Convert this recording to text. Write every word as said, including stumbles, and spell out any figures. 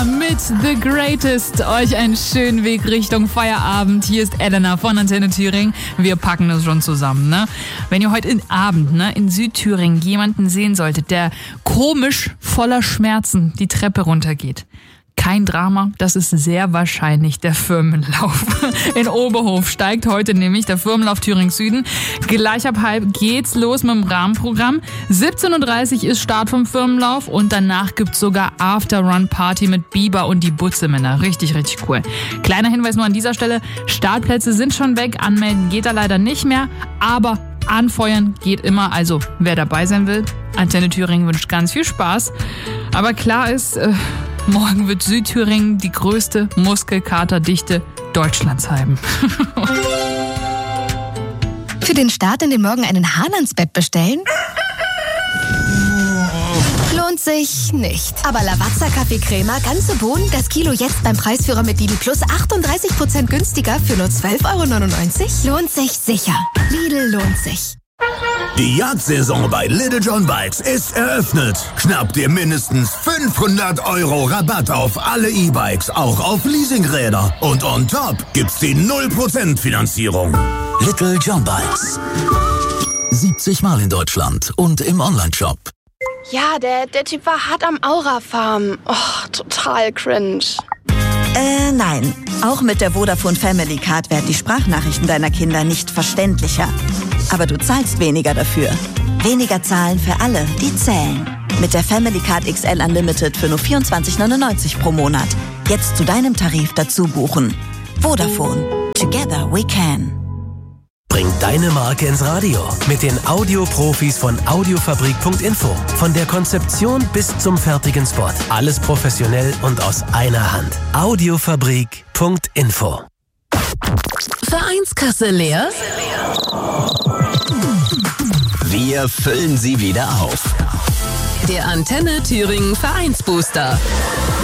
mit The Greatest. Euch einen schönen Weg Richtung Feierabend. Hier ist Elena von Antenne Thüringen. Wir packen das schon zusammen, ne? Wenn ihr heute Abend, ne, in Südthüringen jemanden sehen solltet, der komisch voller Schmerzen die Treppe runtergeht, kein Drama, das ist sehr wahrscheinlich der Firmenlauf. In Oberhof steigt heute nämlich der Firmenlauf Thüringen Süden. Gleich ab halb geht's los mit dem Rahmenprogramm. siebzehn Uhr dreißig ist Start vom Firmenlauf und danach gibt's sogar After-Run-Party mit Biber und die Butzemänner. Richtig, richtig cool. Kleiner Hinweis nur an dieser Stelle, Startplätze sind schon weg, anmelden geht da leider nicht mehr, aber anfeuern geht immer. Also, wer dabei sein will, Antenne Thüringen wünscht ganz viel Spaß. Aber klar ist, äh, morgen wird Südthüringen die größte Muskelkaterdichte Deutschlands haben. Für den Start in den Morgen einen Hahn ans Bett bestellen? Lohnt sich nicht. Aber Lavazza Kaffeecrema, ganze Bohnen, das Kilo jetzt beim Preisführer mit Lidl Plus achtunddreißig Prozent günstiger für nur zwölf Euro neunundneunzig? Lohnt sich sicher. Lidl lohnt sich. Die Jagdsaison bei Little John Bikes ist eröffnet. Schnapp dir mindestens fünfhundert Euro Rabatt auf alle E-Bikes, auch auf Leasingräder. Und on top gibt's die null Prozent Finanzierung. Little John Bikes. siebzig Mal in Deutschland und im Onlineshop. Ja, der, der Typ war hart am Aura-Farm. Oh, total cringe. Äh, nein. Auch mit der Vodafone Family Card werden die Sprachnachrichten deiner Kinder nicht verständlicher. Aber du zahlst weniger dafür. Weniger zahlen für alle, die zählen. Mit der Family Card X L Unlimited für nur vierundzwanzig neunundneunzig pro Monat. Jetzt zu deinem Tarif dazu buchen. Vodafone. Together we can. Bring deine Marke ins Radio mit den Audioprofis von Audiofabrik Punkt info. Von der Konzeption bis zum fertigen Spot. Alles professionell und aus einer Hand. Audiofabrik Punkt info. Vereinskasse leer? Wir füllen sie wieder auf. Der Antenne Thüringen Vereinsbooster.